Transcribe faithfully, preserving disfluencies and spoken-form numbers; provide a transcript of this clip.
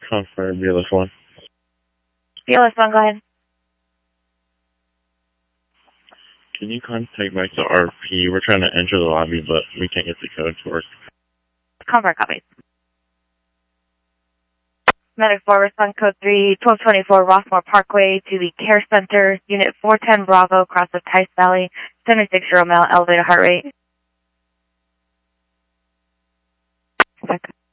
Confirm B L S one. B L S one, go ahead. Can you contact back to R P? We're trying to enter the lobby, but we can't get the code to work. Confirm, copy. Medic four, respond code three, twelve twenty-four Rossmore Parkway to the Care Center, Unit four ten Bravo, across the Tice Valley, seventy-six year old male, elevated heart rate.